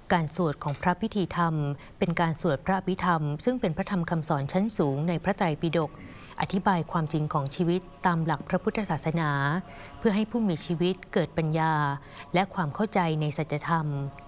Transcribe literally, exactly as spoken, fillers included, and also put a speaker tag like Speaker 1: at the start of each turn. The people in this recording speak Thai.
Speaker 1: การสวดของพระพิธีธรรมเป็นการสวดพระอภิธรรมซึ่งเป็นพระธรรมคำสอนชั้นสูงในพระไตรปิฎกอธิบายความจริงของชีวิตตามหลักพระพุทธศาสนาเพื่อให้ผู้มีชีวิตเกิดปัญญาและความเข้าใจในสัจธรรม